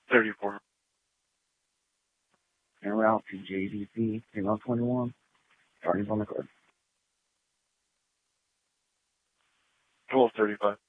34. En route to JDC, female 21. Starting on the card. 12:35.